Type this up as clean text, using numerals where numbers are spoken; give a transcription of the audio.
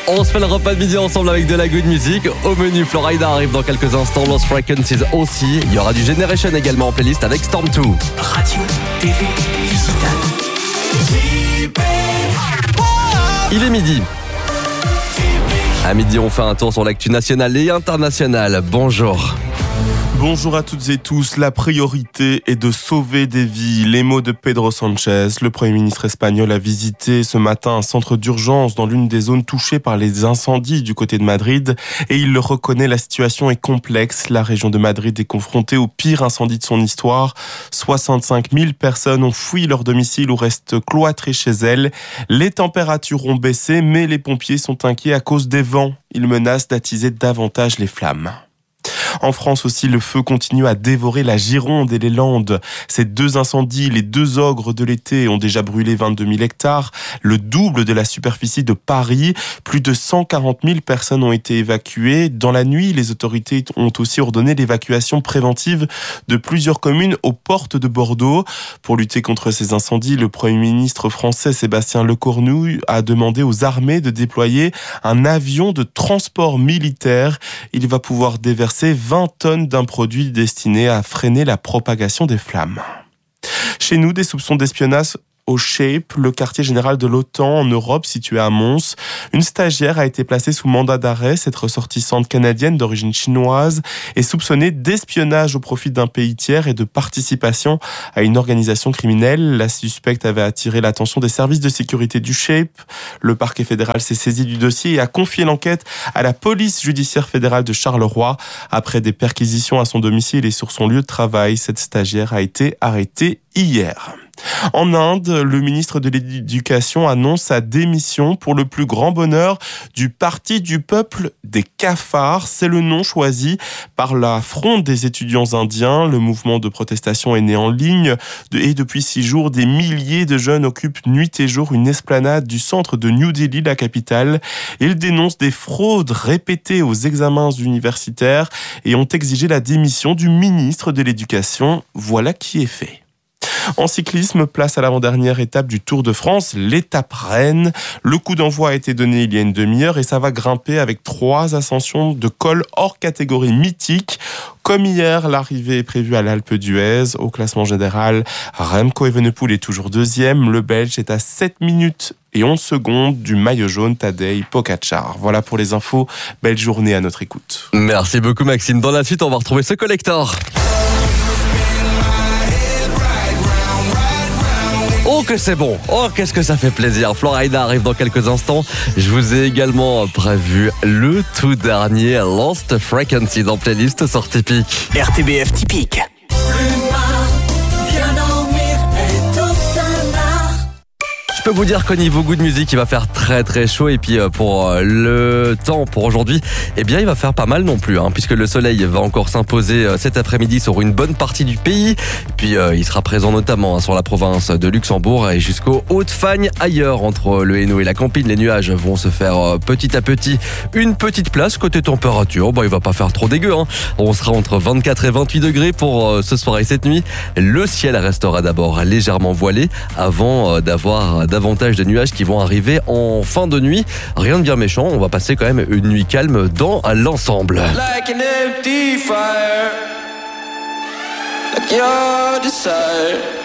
On se fait le repas de midi ensemble avec de la good music. Au menu, Florida arrive dans quelques instants. Lost Frequencies aussi. Il y aura du Generation également en playlist avec Storm 2. Radio, TV, digital. Il est midi. À midi, on fait un tour sur l'actu nationale et internationale. Bonjour. Bonjour à toutes et tous. La priorité est de sauver des vies. Les mots de Pedro Sánchez. Le Premier ministre espagnol a visité ce matin un centre d'urgence dans l'une des zones touchées par les incendies du côté de Madrid. Et il le reconnaît, la situation est complexe. La région de Madrid est confrontée au pire incendie de son histoire. 65 000 personnes ont fui leur domicile ou restent cloîtrées chez elles. Les températures ont baissé, mais les pompiers sont inquiets à cause des vents. Ils menacent d'attiser davantage les flammes. En France aussi, le feu continue à dévorer la Gironde et les Landes. Ces deux incendies, les deux ogres de l'été, ont déjà brûlé 22 000 hectares, le double de la superficie de Paris. Plus de 140 000 personnes ont été évacuées. Dans la nuit, les autorités ont aussi ordonné l'évacuation préventive de plusieurs communes aux portes de Bordeaux. Pour lutter contre ces incendies, le Premier ministre français Sébastien Lecornu a demandé aux armées de déployer un avion de transport militaire. Il va pouvoir déverser 20 tonnes d'un produit destiné à freiner la propagation des flammes. Chez nous, des soupçons d'espionnage au Shape, le quartier général de l'OTAN en Europe situé à Mons. Une stagiaire a été placée sous mandat d'arrêt. Cette ressortissante canadienne d'origine chinoise est soupçonnée d'espionnage au profit d'un pays tiers et de participation à une organisation criminelle. La suspecte avait attiré l'attention des services de sécurité du Shape. Le parquet fédéral s'est saisi du dossier et a confié l'enquête à la police judiciaire fédérale de Charleroi. Après des perquisitions à son domicile et sur son lieu de travail, cette stagiaire a été arrêtée hier. En Inde, le ministre de l'Éducation annonce sa démission pour le plus grand bonheur du Parti du peuple des cafards. C'est le nom choisi par la Fronde des étudiants indiens. Le mouvement de protestation est né en ligne et depuis 6 jours, des milliers de jeunes occupent nuit et jour une esplanade du centre de New Delhi, la capitale. Ils dénoncent des fraudes répétées aux examens universitaires et ont exigé la démission du ministre de l'Éducation. Voilà qui est fait. En cyclisme, place à l'avant-dernière étape du Tour de France, l'étape Rennes. Le coup d'envoi a été donné il y a une demi-heure et ça va grimper avec 3 ascensions de col hors catégorie mythique. Comme hier, l'arrivée est prévue à l'Alpe d'Huez. Au classement général, Remco Evenepoel est toujours deuxième. Le Belge est à 7 minutes et 11 secondes du maillot jaune Tadej Pogačar. Voilà pour les infos. Belle journée à notre écoute. Merci beaucoup Maxime. Dans la suite, on va retrouver ce collector. Oh que c'est bon, oh qu'est-ce que ça fait plaisir. Florida arrive dans quelques instants. Je vous ai également prévu le tout dernier Lost Frequencies en playlist sur Typique. RTBF Typique. Je peux vous dire qu'au niveau goût de musique, il va faire très très chaud et puis pour le temps pour aujourd'hui, eh bien il va faire pas mal non plus puisque le soleil va encore s'imposer cet après-midi sur une bonne partie du pays. Et puis il sera présent notamment sur la province de Luxembourg et jusqu'aux Hauts-de-Fagne. Ailleurs, entre le Hainaut et la Campine, les nuages vont se faire petit à petit une petite place. Côté température, il va pas faire trop dégueu. On sera entre 24 et 28 degrés pour ce soir et cette nuit. Le ciel restera d'abord légèrement voilé avant d'avoir davantage de nuages qui vont arriver en fin de nuit. Rien de bien méchant, on va passer quand même une nuit calme dans l'ensemble. Like an empty fire, like your desire.